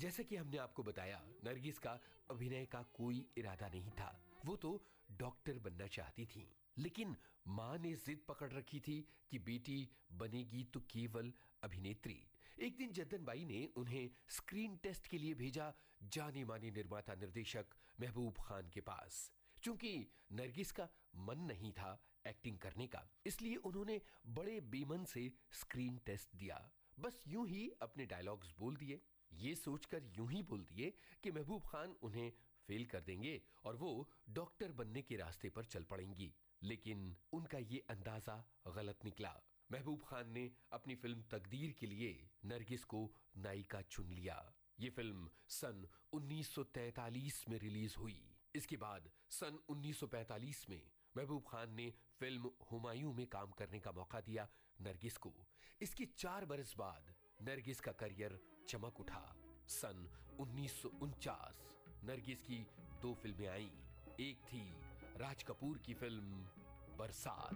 जैसे कि हमने आपको बताया, नरगिस का अभिनय का कोई इरादा नहीं था। वो तो डॉक्टर बनना चाहती थी, लेकिन मां ने जिद पकड़ रखी थी कि बेटी बनेगी तो केवल अभिनेत्री। एक दिन जद्दन बाई ने उन्हें स्क्रीन टेस्ट के लिए भेजा जाने माने निर्माता निर्देशक महबूब खान के पास। चूंकि नरगिस का मन नहीं था एक्टिंग करने का, इसलिए उन्होंने बड़े बेमन से स्क्रीन टेस्ट दिया। बस यूं ही अपने डायलॉग्स बोल दिए, ये सोचकर यूं ही बोल दिए कि महबूब खान उन्हें फेल कर देंगे और वो डॉक्टर बनने के रास्ते पर चल पड़ेंगी। लेकिन उनका ये अंदाजा गलत निकला। महबूब खान ने अपनी फिल्म तकदीर के लिए नरगिस को नायिका चुन लिया। ये फिल्म सन 1943 में रिलीज हुई। इसके बाद सन 1945 में महबूब खान ने फिल्म हुमायूं में काम करने का मौका दिया नरगिस को। इसके 4 बरस बाद नरगिस का करियर चमक उठा। सन 1949 नरगिस की 2 फिल्में आईं। एक थी राज कपूर की फिल्म बरसात।